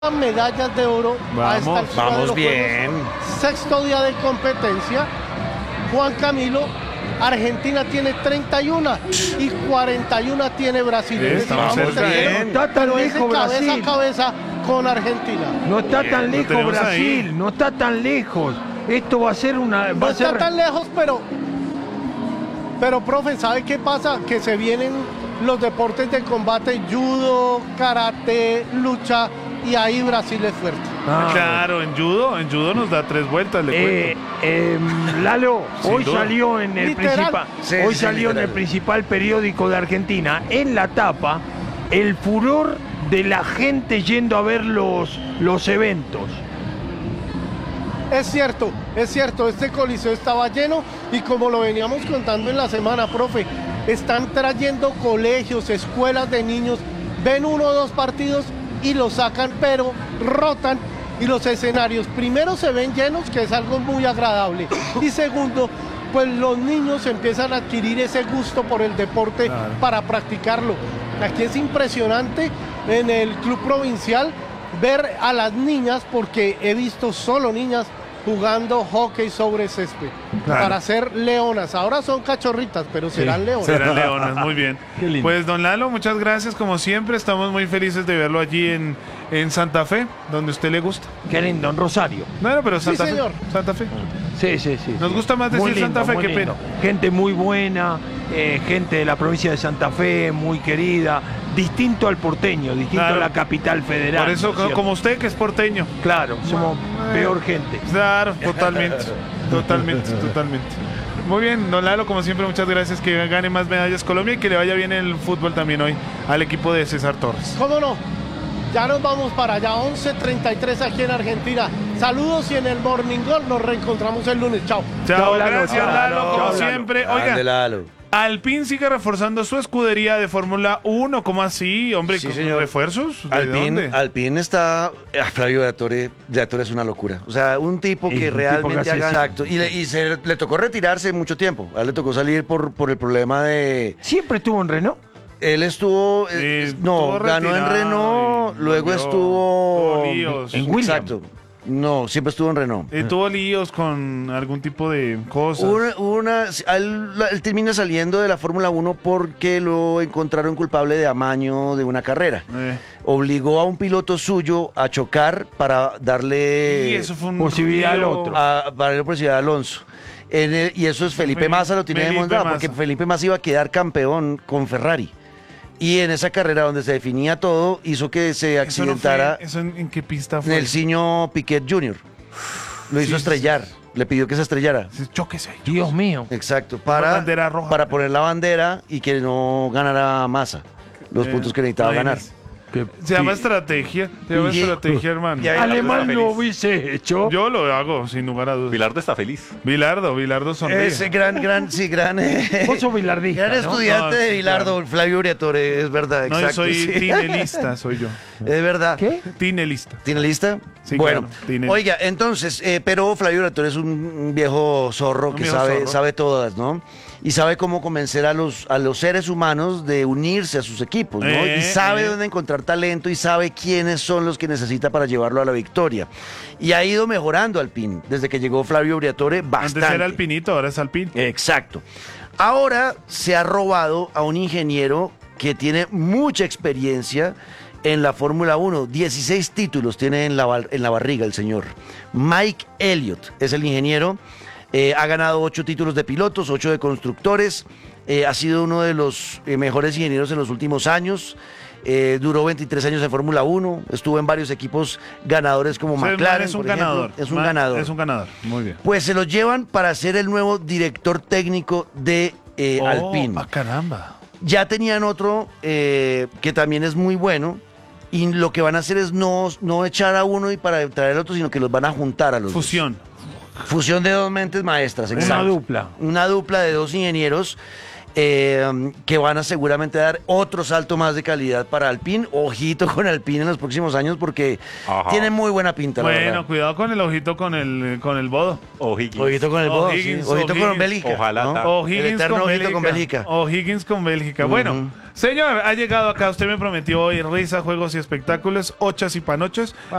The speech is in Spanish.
medallas de oro a esta altura de Vamos los bien. Juegos. Sexto día de competencia. Juan Camilo, Argentina tiene 31 y 41 tiene Brasil. Estamos bien. No está tan Pero es de lejos cabeza Brasil. a cabeza con Argentina. No está tan lo lejos tenemos Brasil. ahí. No está tan lejos. Esto va a ser una. No Va a está ser. tan lejos, pero profe, ¿sabe qué pasa? Que se vienen los deportes de combate, judo, karate, lucha, y ahí Brasil es fuerte. Ah, Claro, en judo nos da 3 vueltas, le cuento. Lalo, Sin hoy duda. salió en el Literal. principal. Sí, hoy sí, salió en literal. el principal periódico de Argentina, en la tapa, el furor de la gente yendo a ver los eventos. Es cierto, este coliseo estaba lleno y como lo veníamos contando en la semana, profe, están trayendo colegios, escuelas de niños, ven 1 o 2 partidos y los sacan, pero rotan y los escenarios primero se ven llenos, que es algo muy agradable, y segundo, pues los niños empiezan a adquirir ese gusto por el deporte para practicarlo. Aquí es impresionante en el club provincial ver a las niñas, porque he visto solo niñas jugando hockey sobre césped, para ser leonas. Ahora son cachorritas, pero serán leonas. Serán leonas, muy bien. Qué lindo. Pues don Lalo, muchas gracias como siempre. Estamos muy felices de verlo allí en Santa Fe, donde a usted le gusta. Qué lindo, en Rosario. No, pero Sí, Santa Fe. señor. Santa Fe. Sí. Nos gusta más decir Muy lindo, Santa Fe, muy qué lindo. pena. Gente muy buena, gente de la provincia de Santa Fe, muy querida, distinto al porteño, distinto Claro. a la capital federal. Por eso, ¿no es cierto? como usted que es porteño. Claro, somos peor gente. Claro, totalmente. Totalmente. Muy bien, don Lalo, como siempre, muchas gracias. Que gane más medallas Colombia y que le vaya bien el fútbol también hoy al equipo de César Torres. ¿Cómo no? Ya nos vamos para allá, 11:33 aquí en Argentina. Saludos y en el Morning Gol nos reencontramos el lunes. Chao. Chao, Lalo, gracias chao, Lalo, Lalo, como chao, Lalo. siempre. Grande, Oiga, Lalo. Alpine sigue reforzando su escudería de Fórmula 1. ¿Cómo así? Hombre, Sí, ¿con señor. refuerzos? ¿De dónde? Alpine está. Flavio de Attore es una locura. O sea, un tipo Es que un tipo realmente que hace- haga. Exacto. Le tocó retirarse mucho tiempo. A él le tocó salir por el problema de. Siempre estuvo en Renault. Él estuvo. Estuvo Ganó en retirado Renault, y luego volvió. estuvo. Tuvo líos. En Williams. Exacto. No, siempre estuvo en Renault. Tuvo líos con algún tipo de cosas. Él termina saliendo de la Fórmula 1 porque lo encontraron culpable de amaño de una carrera. Obligó a un piloto suyo a chocar para darle Y eso fue un posibilidad al lío. otro. para darle posibilidad a Alonso. Y eso es Felipe Massa, lo tiene Felipe demostrado, Massa. porque Felipe Massa iba a quedar campeón con Ferrari. Y en esa carrera donde se definía todo, hizo que se Eso no accidentara fue- ¿Eso en qué pista fue? Nelsinho Piquet Jr. Lo hizo Sí, estrellar, le pidió que se estrellara. Chóquese. Dios mío. Exacto, Bandera roja. para poner la bandera y que no ganara Massa los puntos que necesitaba ganar. Se llama estrategia. Se llama Y- estrategia, hermano. y ahí- Alemán está lo feliz. hubiese hecho. Yo lo hago, sin lugar a dudas. Bilardo está feliz. Bilardo sonríe. Ese gran, Vos sos bilardista, gran ¿no? estudiante No, de sí, Bilardo, Flavio Briatore, es verdad, No, exacto. yo soy sí. tinelista, soy yo. Es verdad. ¿Qué? Tinelista. ¿Tiene lista? Sí, bueno, claro, tiene. oiga, entonces, pero Flavio Briatore es un viejo zorro que viejo zorro. sabe todas, ¿no? Y sabe cómo convencer a los seres humanos de unirse a sus equipos, ¿no? Y sabe dónde encontrar talento y sabe quiénes son los que necesita para llevarlo a la victoria. Y ha ido mejorando Alpine desde que llegó Flavio Briatore bastante. Antes era Alpinito, ahora es Alpine. Exacto. Ahora se ha robado a un ingeniero que tiene mucha experiencia en la Fórmula 1. 16 títulos tiene en la barriga el señor. Mike Elliott es el ingeniero. Ha ganado 8 títulos de pilotos, 8 de constructores. Ha sido uno de los mejores ingenieros en los últimos años. Duró 23 años en Fórmula 1. Estuvo en varios equipos ganadores como O sea, el man McLaren. es un por ejemplo. ganador. Es un Man ganador. Es un ganador. Muy bien. Pues se lo llevan para ser el nuevo director técnico de Alpine. Ah, caramba. Ya tenían otro que también es muy bueno. Y lo que van a hacer es no echar a uno y para traer al otro, sino que los van a juntar a los dos. Fusión. Fusión de dos mentes maestras, Una exacto. dupla. Una dupla de dos ingenieros. que van a seguramente dar otro salto más de calidad para Alpine. Ojito con Alpine en los próximos años porque tiene muy buena pinta. La Bueno, verdad. cuidado con el ojito con el Bodo. O'Higgins. Ojito con el Bodo, sí. O'Higgins, Ojito con O'Higgins. Bélgica. Ojalá ¿no? ta- El O'Higgins eterno con ojito con Bélgica. O'Higgins con Bélgica. Bueno, señor, ha llegado acá. Usted me prometió hoy risa, juegos y espectáculos, ochas y panochos.